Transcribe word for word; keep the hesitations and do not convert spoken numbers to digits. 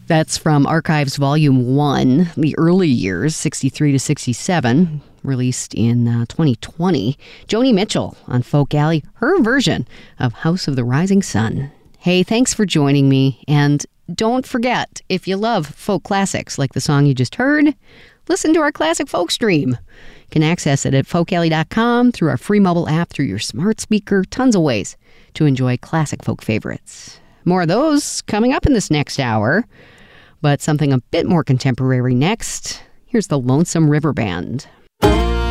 That's from Archives Volume one, the early years, sixty-three to sixty-seven, released in uh, twenty twenty. Joni Mitchell on Folk Alley, her version of House of the Rising Sun. Hey, thanks for joining me, and don't forget, if you love folk classics like the song you just heard, listen to our Classic Folk Stream. You can access it at folk alley dot com, through our free mobile app, through your smart speaker, tons of ways to enjoy classic folk favorites. More of those coming up in this next hour. But something a bit more contemporary next. Here's the Lonesome River Band.